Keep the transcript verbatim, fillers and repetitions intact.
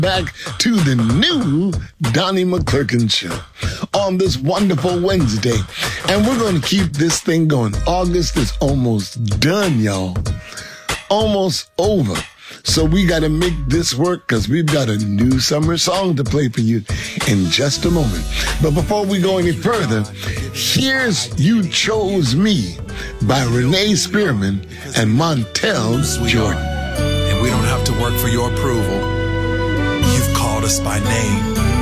back to the new Donnie McClurkin Show on this wonderful Wednesday. And we're going to keep this thing going. August is almost done, y'all. Almost over. So we got to make this work because we've got a new summer song to play for you in just a moment. But before we go any further, here's You Chose Me by Renee Spearman and Montel Jordan. And we don't have to work for your approval. You've called us by name.